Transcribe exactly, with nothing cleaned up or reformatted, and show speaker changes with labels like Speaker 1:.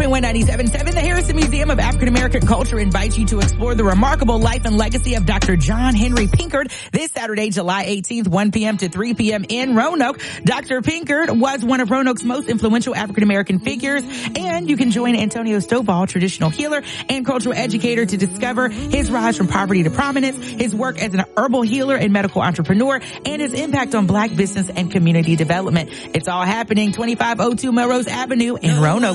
Speaker 1: point one ninety-seven point seven, the Harrison Museum of African American Culture invites you to explore the remarkable life and legacy of Doctor John Henry Pinkard this Saturday, July eighteenth, one p.m. to three p.m. in Roanoke. Doctor Pinkard was one of Roanoke's most influential African American figures, and you can join Antonio Stovall, traditional healer and cultural educator, to discover his rise from poverty to prominence, his work as an herbal healer and medical entrepreneur, and his impact on Black business and community development. It's all happening twenty-five oh two Melrose Avenue in Roanoke.